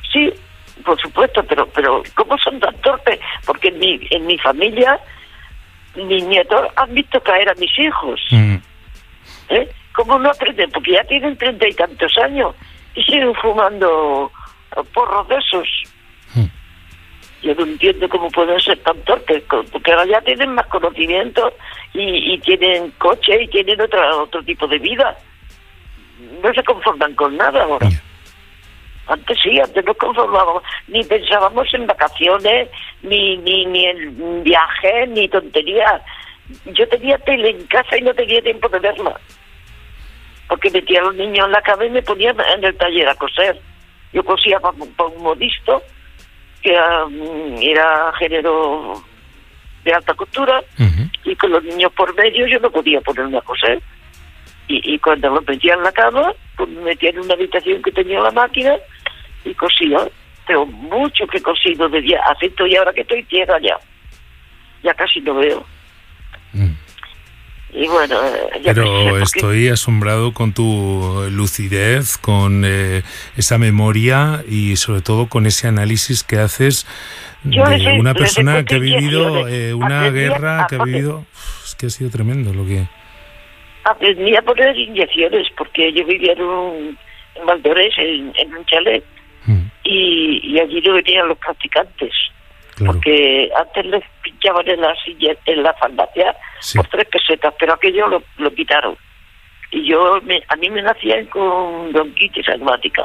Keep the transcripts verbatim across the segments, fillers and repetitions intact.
Sí, por supuesto, pero pero ¿cómo son tan torpes? Porque en mi, en mi familia, mis nietos han visto caer a mis hijos. Mm. ¿Eh? ¿Cómo no aprenden? Porque ya tienen treinta y tantos años y siguen fumando porros de esos. Mm. Yo no entiendo cómo pueden ser tan torpes, porque ahora ya tienen más conocimiento y, y tienen coche y tienen otra, otro tipo de vida. No se conforman con nada ahora. Yeah. Antes sí, antes no conformábamos, ni pensábamos en vacaciones, ni ni ni en viajes, ni tonterías. Yo tenía tele en casa y no tenía tiempo de verla, porque metía a los niños en la cama y me ponía en el taller a coser. Yo cosía para un modisto, que era, era género de alta costura, Uh-huh. y con los niños por medio yo no podía ponerme a coser. Y, y cuando los metía en la cama, pues me metía en una habitación que tenía la máquina y cosía. Pero mucho que he cosido de día, acepto, y ahora que estoy ciega ya, ya casi no veo. Mm. Y bueno, ya Pero sé, porque estoy asombrado con tu lucidez, con eh, esa memoria y sobre todo con ese análisis que haces yo de les- una les persona he que ha puesto vivido inyecciones. eh, una Aprendí a- guerra, que ha porque- vivido... Uf, es que ha sido tremendo lo que... aprendí a poner inyecciones, porque yo vivía en, un, en Valdores, en, en un chalet, Mm, y, y allí no venían los practicantes. claro. Porque antes les pinchaban en la silla, en la farmacia, Sí. por tres pesetas, pero aquello lo, lo quitaron. Y yo, me, a mí me nacían con bronquitis asmática.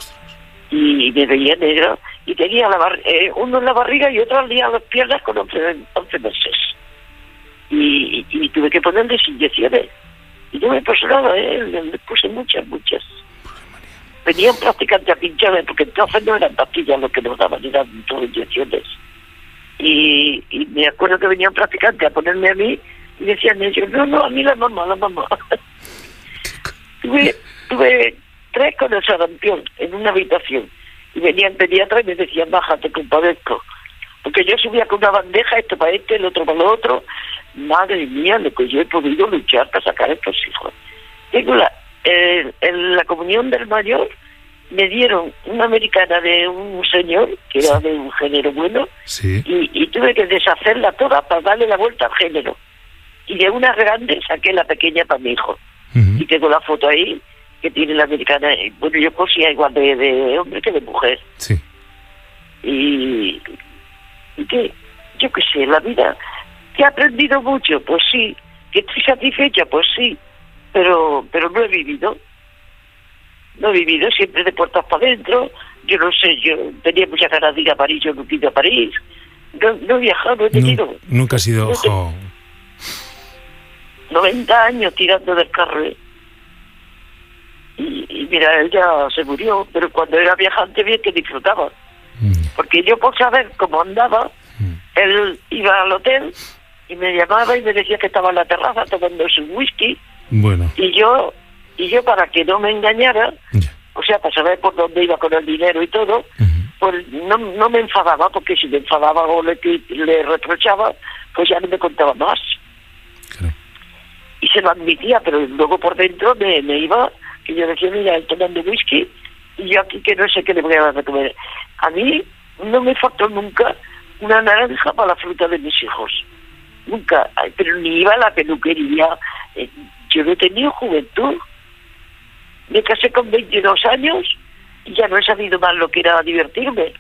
Y me veía negro. Y tenía la bar, eh, uno en la barriga y otro al día en las piernas con once meses. Y, y, y tuve que ponerles inyecciones. Y no me pasó nada, ¿eh? Le, le puse muchas, muchas. Venían practicantes a pincharme, porque entonces no eran pastillas lo que nos daban, eran todo inyecciones. Y, y me acuerdo que venían practicantes a ponerme a mí y decían ellos, no, no, a mí la mamá, la mamá. tuve, tuve tres con el sarampión en una habitación y venían pediatras y me decían, bájate, compadezco. Porque yo subía con una bandeja, esto para este, el otro para lo otro. Madre mía, lo que yo he podido luchar para sacar a estos hijos. Tengo la, eh, en la comunión del mayor me dieron una americana de un señor que era de un género bueno, Sí. y, y tuve que deshacerla toda para darle la vuelta al género. Y de una grande saqué la pequeña para mi hijo. Ujú. Y tengo la foto ahí que tiene la americana. Y, bueno, yo cosía igual de, de hombre que de mujer. Sí. Y, y que, yo qué sé, la vida, que he aprendido mucho, pues sí. Que estoy satisfecha, pues sí. Pero, pero no he vivido. No he vivido, siempre de puertas para adentro. Yo no sé, yo tenía muchas ganas de ir a París, yo no he ido a París. No, no he viajado, no he tenido. Nu- nunca has sido... no te- ojo, noventa años tirando del carro. ¿eh? Y, y mira, él ya se murió, pero cuando era viajante bien que disfrutaba. mm, Porque yo, por saber cómo andaba, mm, él iba al hotel y me llamaba y me decía que estaba en la terraza tomando su whisky, bueno, y yo, y yo para que no me engañara, ya. o sea, para saber por dónde iba con el dinero y todo, Ujú. pues no, no me enfadaba, porque si me enfadaba o le, le reprochaba, pues ya no me contaba más. Claro. Y se lo admitía, pero luego por dentro me, me iba, que yo decía, mira, él tomando whisky, y yo aquí que no sé qué le voy a dar de comer. A mí no me faltó nunca una naranja para la fruta de mis hijos. Nunca. Ay, pero ni iba a la peluquería. Eh, yo no he tenido juventud. Me casé con veintidós años y ya no he sabido más lo que era divertirme.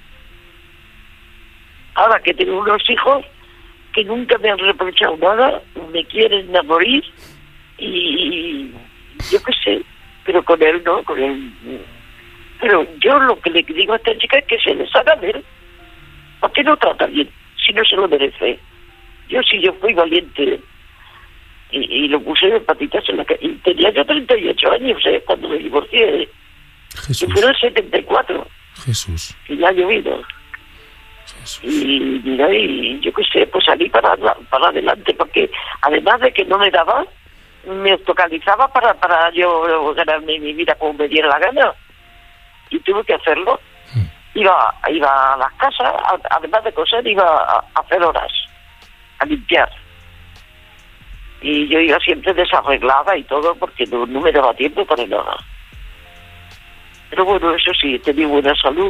Ahora que tengo unos hijos que nunca me han reprochado nada, me quieren a morir, y yo qué sé, pero con él no, con él. Pero yo lo que le digo a esta chica es que se les haga ver. ¿Por qué no trata bien? Si no se lo merece. Yo sí, yo fui valiente. Y, y lo puse de patitas en la calle. Y tenía yo treinta y ocho años, ¿eh? Cuando me divorcié. Jesús, Que fueron setenta y cuatro. Jesús, Y ya ha llovido. Jesús. Y mira, y yo qué sé, pues salí para, para adelante, porque además de que no me daba, me autocalizaba para, para yo ganarme mi vida como me diera la gana. Y tuve que hacerlo. Iba, iba a las casas, además de coser, iba a hacer horas, a limpiar. Y yo iba siempre desarreglada y todo, porque no, no me daba tiempo para nada. Pero bueno, eso sí, tenía buena salud.